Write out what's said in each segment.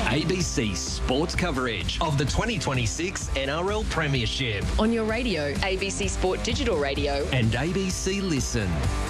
ABC Sports coverage of the 2026 NRL Premiership on your radio, ABC Sport Digital Radio and ABC Listen.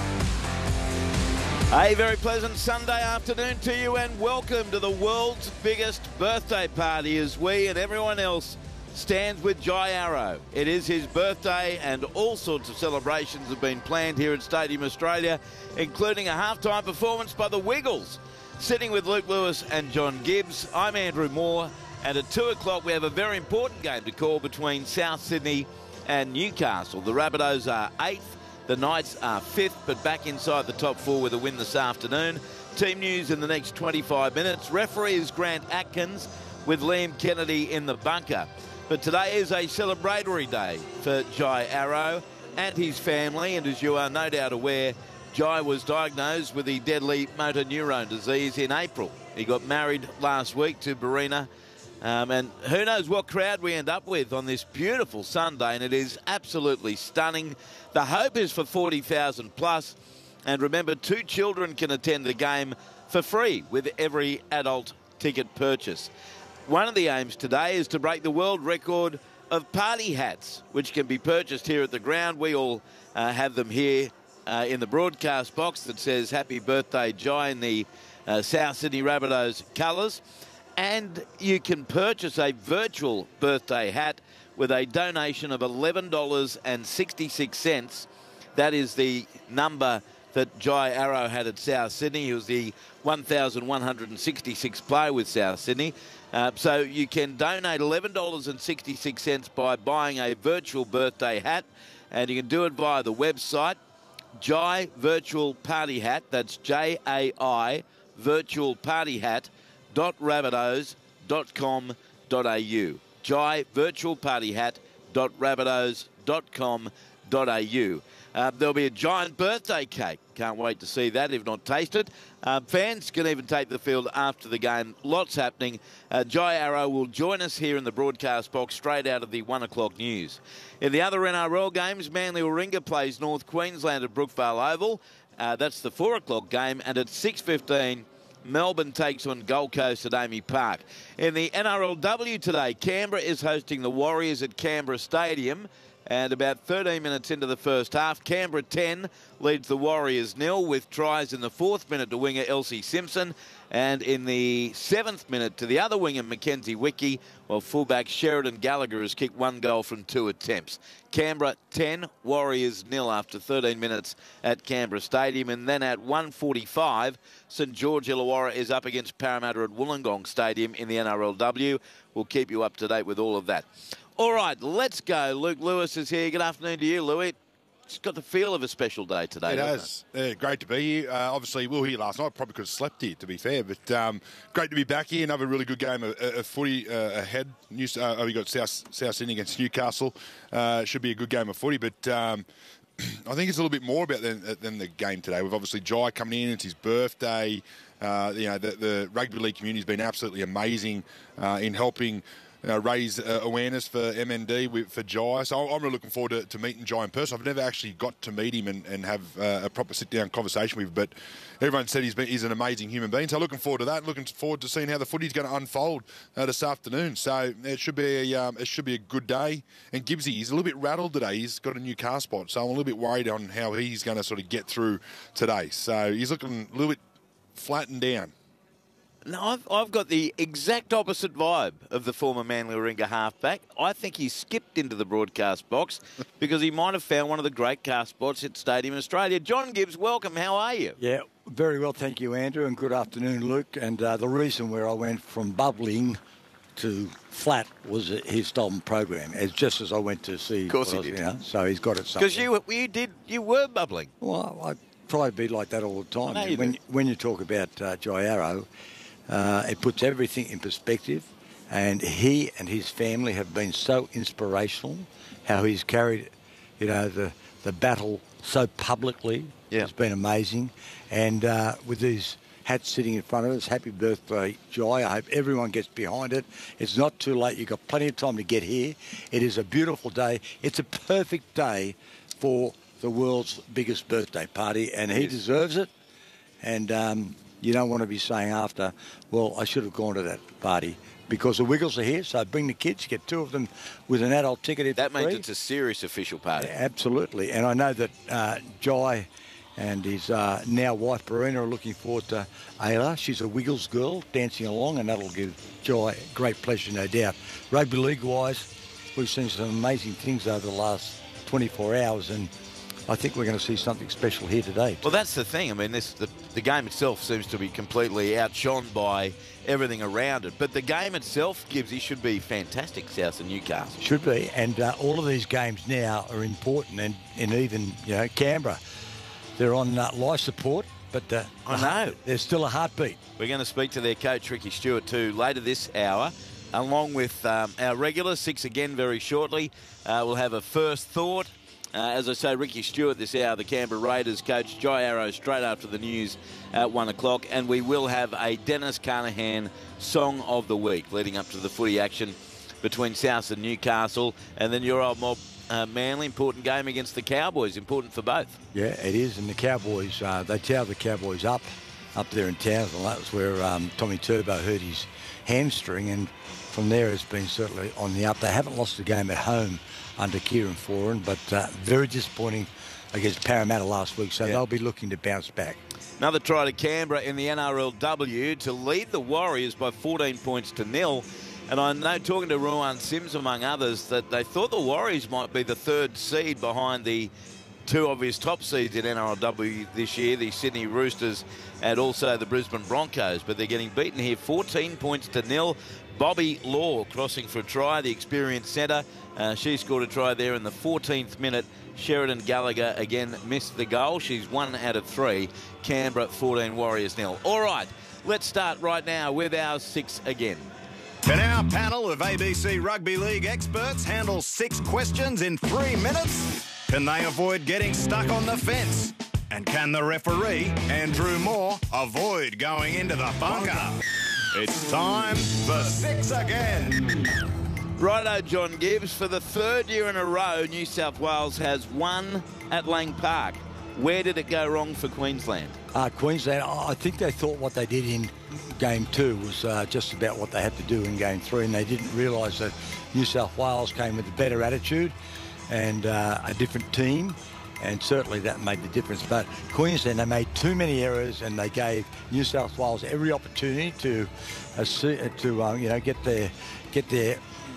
A very pleasant Sunday afternoon to you and welcome to the world's biggest birthday party as we and everyone else stands with Jai Arrow. It is his birthday and all sorts of celebrations have been planned here at Stadium Australia, including a halftime performance by the Wiggles. Sitting with Luke Lewis and John Gibbs, I'm Andrew Moore, and at 2 o'clock we have a very important game to call between South Sydney and Newcastle. The Rabbitohs are 8th, the Knights are 5th, but back inside the top 4 with a win this afternoon. Team news in the next 25 minutes. Referee is Grant Atkins with Liam Kennedy in the bunker. But today is a celebratory day for Jai Arrow and his family, and as you are no doubt aware, Jai was diagnosed with the deadly motor neurone disease in April. He got married last week to Barina, and who knows what crowd we end up with on this beautiful Sunday, and it is absolutely stunning. The hope is for 40,000 plus, and remember, 2 children can attend the game for free with every adult ticket purchase. One of the aims today is to break the world record of party hats, which can be purchased here at the ground. We all have them here in the broadcast box that says Happy Birthday Jai in the South Sydney Rabbitohs colours. And you can purchase a virtual birthday hat with a donation of $11.66. That is the number that Jai Arrow had at South Sydney. He was the 1,166th player with South Sydney. So you can donate $11.66 by buying a virtual birthday hat, and you can do it via the website Jai Virtual Party Hat. That's JAI Virtual Party Hat.rabbitohs.com.au. Jai Virtual Party Hat.rabbitohs.com.au. There'll be a giant birthday cake. Can't wait to see that, if not taste it. Fans can even take the field after the game. Lots happening. Jai Arrow will join us here in the broadcast box straight out of the 1 o'clock news. In the other NRL games, Manly Warringah plays North Queensland at Brookvale Oval. That's the 4 o'clock game. And at 6:15, Melbourne takes on Gold Coast at Amy Park. In the NRLW today, Canberra is hosting the Warriors at Canberra Stadium. And about 13 minutes into the first half, Canberra 10 leads the Warriors 0 with tries in the 4th minute to winger Elsie Simpson, and in the 7th minute to the other winger Mackenzie Wickie, while fullback Sheridan Gallagher has kicked 1 goal from 2 attempts. Canberra 10, Warriors 0 after 13 minutes at Canberra Stadium. And then at 1:45, St George Illawarra is up against Parramatta at Wollongong Stadium in the NRLW. We'll keep you up to date with all of that. All right, let's go. Luke Lewis is here. Good afternoon to you, Louis. It's got the feel of a special day today. It has. Great to be here. Obviously, we were here last night. Probably could have slept here, to be fair. But great to be back here. Another really good game of footy ahead. We got South Sydney against Newcastle. Should be a good game of footy. But I think it's a little bit more about than the game today. We've obviously Jai coming in. It's his birthday. The rugby league community has been absolutely amazing in helping raise awareness for MND for Jai. So I'm really looking forward to meeting Jai in person. I've never actually got to meet him and have a proper sit-down conversation with him, but everyone said he's an amazing human being. So looking forward to that. Looking forward to seeing how the footy's going to unfold this afternoon. So it should be a good day. And Gibbsy, he's a little bit rattled today. He's got a new car spot, so I'm a little bit worried on how he's going to sort of get through today. So he's looking a little bit flattened down. No, I've got the exact opposite vibe of the former Manly Warringah halfback. I think he skipped into the broadcast box because he might have found one of the great car spots at Stadium Australia. John Gibbs, welcome. How are you? Yeah, very well, thank you, Andrew, and good afternoon, Luke. And the reason where I went from bubbling to flat was his stolen program, just as I went to see. Of course he did. So he's got it somewhere. Because you were bubbling. Well, I try to be like that all the time. When you talk about Jai Arrow, it puts everything in perspective, and he and his family have been so inspirational. How he's carried, the battle so publicly has been amazing. And with these hats sitting in front of us, happy birthday, Jai. I hope everyone gets behind it. It's not too late. You've got plenty of time to get here. It is a beautiful day. It's a perfect day for the world's biggest birthday party, and he deserves it. And you don't want to be saying after, well, I should have gone to that party. Because the Wiggles are here, so bring the kids, get 2 of them with an adult ticket. That means it's a serious official party. Yeah, absolutely. And I know that Jai and his now wife, Barina, are looking forward to Ayla. She's a Wiggles girl dancing along, and that'll give Jai great pleasure, no doubt. Rugby league-wise, we've seen some amazing things over the last 24 hours, and I think we're going to see something special here today. Well, that's the thing. I mean, the game itself seems to be completely outshone by everything around it. But the game itself, Gibbsy, should be fantastic, South and Newcastle. Should be. And all of these games now are important. And even, Canberra, they're on life support. But I know. There's still a heartbeat. We're going to speak to their coach, Ricky Stewart, too, later this hour, along with our regulars, 6 again very shortly. We'll have a first thought. As I say, Ricky Stewart this hour, the Canberra Raiders coach, Jai Arrow straight after the news at 1 o'clock. And we will have a Dennis Carnahan Song of the Week leading up to the footy action between South and Newcastle. And then your old mob, Manly, important game against the Cowboys, important for both. Yeah, it is. And the Cowboys, they towed the Cowboys up there in Townsville. That was where Tommy Turbo hurt his hamstring. And from there, it's been certainly on the up. They haven't lost a game at home under Kieran Foran, but very disappointing against Parramatta last week, so they'll be looking to bounce back. Another try to Canberra in the NRLW to lead the Warriors by 14 points to 0. And I know, talking to Ruan Sims, among others, that they thought the Warriors might be the 3rd seed behind the 2 obvious top seeds in NRLW this year, the Sydney Roosters and also the Brisbane Broncos. But they're getting beaten here 14 points to 0. Bobby Law crossing for a try, the experienced centre. She scored a try there in the 14th minute. Sheridan Gallagher again missed the goal. She's 1 out of 3. Canberra 14, Warriors 0. All right, let's start right now with our 6 again. Can our panel of ABC Rugby League experts handle 6 questions in 3 minutes? Can they avoid getting stuck on the fence? And can the referee, Andrew Moore, avoid going into the bunker? It's time for 6 again. Righto, John Gibbs. For the 3rd year in a row, New South Wales has won at Lang Park. Where did it go wrong for Queensland? Queensland, I think they thought what they did in Game 2 was just about what they had to do in Game 3, and they didn't realise that New South Wales came with a better attitude and a different team, and certainly that made the difference. But Queensland, they made too many errors, and they gave New South Wales every opportunity to get their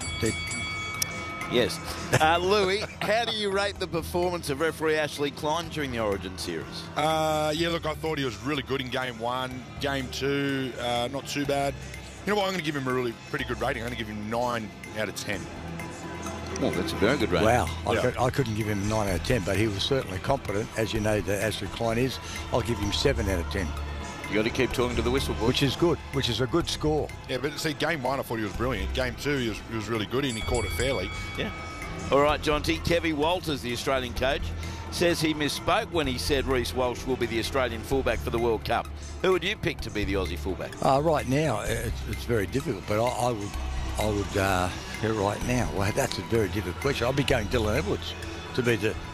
Yes. Louis, how do you rate the performance of referee Ashley Klein during the Origin series? Look, I thought he was really good in Game 1. Game 2, not too bad. You know what? I'm going to give him a really pretty good rating. I'm going to give him 9 out of 10. Oh, that's a very good rating. Wow. I couldn't give him 9 out of 10, but he was certainly competent, as you know that Ashley Klein is. I'll give him 7 out of 10. You got to keep talking to the whistle, boy. Which is good, which is a good score. Yeah, but see, Game 1 I thought he was brilliant. Game 2 he was really good and he caught it fairly. Yeah. All right, John T. Kevy Walters, the Australian coach, says he misspoke when he said Reece Walsh will be the Australian fullback for the World Cup. Who would you pick to be the Aussie fullback? Right now, it's very difficult, but I would right now. Well, that's a very difficult question. I'll be going Dylan Edwards to be the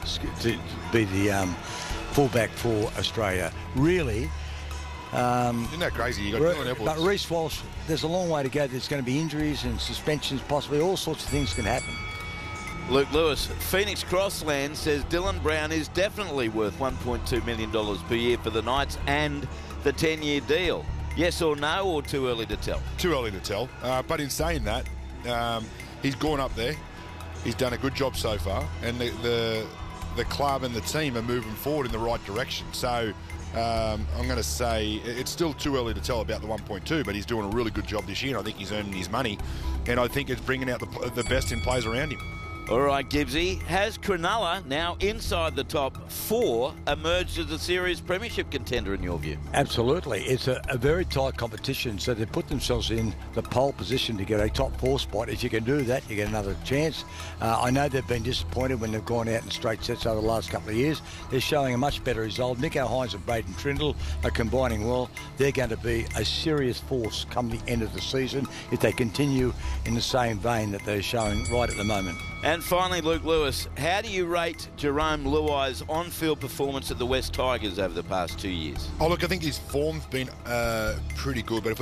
fullback for Australia. Really. Isn't that crazy? You got Dylan Edwards. But Reece Walsh, there's a long way to go. There's going to be injuries and suspensions, possibly all sorts of things can happen. Luke Lewis, Phoenix Crossland says Dylan Brown is definitely worth $1.2 million per year for the Knights and the 10-year deal. Yes or no, or too early to tell? Too early to tell. But in saying that, he's gone up there. He's done a good job so far, and the club and the team are moving forward in the right direction. So I'm going to say it's still too early to tell about the 1.2, but he's doing a really good job this year, and I think he's earning his money, and I think it's bringing out the best in players around him. All right, Gibbsy. Has Cronulla, now inside the top 4, emerged as a serious premiership contender in your view? Absolutely. It's a very tight competition, so they put themselves in the pole position to get a top 4 spot. If you can do that, you get another chance. I know they've been disappointed when they've gone out in straight sets over the last couple of years. They're showing a much better result. Nico Hines and Braden Trindle are combining well. They're going to be a serious force come the end of the season if they continue in the same vein that they're showing right at the moment. And finally, Luke Lewis, how do you rate Jerome Luai's on-field performance at the West Tigers over the past 2 years? Oh, look, I think his form's been pretty good, but if